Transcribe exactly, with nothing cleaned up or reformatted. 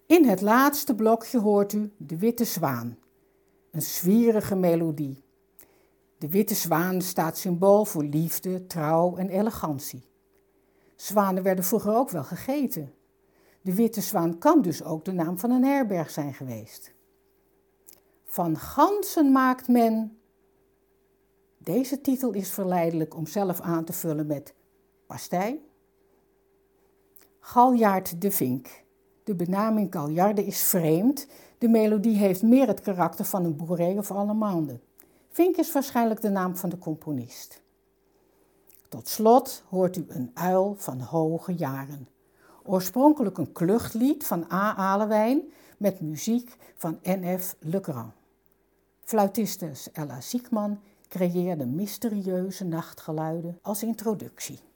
In het laatste blokje hoort u De Witte Zwaan, een zwierige melodie. De witte zwaan staat symbool voor liefde, trouw en elegantie. Zwanen werden vroeger ook wel gegeten. De Witte Zwaan kan dus ook de naam van een herberg zijn geweest. Van ganzen maakt men... Deze titel is verleidelijk om zelf aan te vullen met pastei. Galjaard de Vink. De benaming Galjarde is vreemd. De melodie heeft meer het karakter van een bourrée of allemande. Vink is waarschijnlijk de naam van de componist. Tot slot hoort u Een uil van hoge jaren. Oorspronkelijk een kluchtlied van A. Alewijn met muziek van N F Legrand. Fluitiste Ella Siekman creëerde mysterieuze nachtgeluiden als introductie.